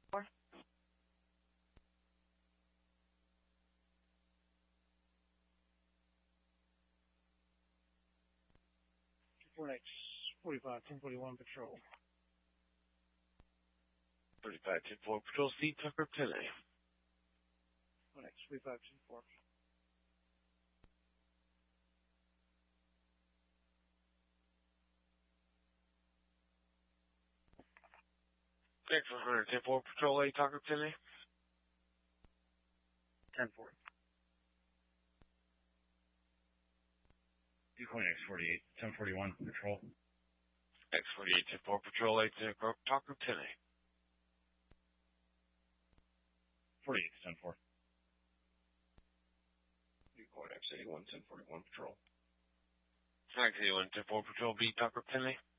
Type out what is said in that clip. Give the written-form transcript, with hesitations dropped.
4X 45, 1041 patrol. 35, 10-4 patrol, C, Tucker, Pele. 4X 45, 10-4. Thanks for 100, 10-4 patrol, A, Tucker, Pele. 10-4. Decoy X48, 1041 patrol. X48, 10-4 patrol, A, Tucker, Pele. 48, 10-4. Decoy X81, 1041 patrol. X81, 10-4 patrol, B, Tucker, Pele.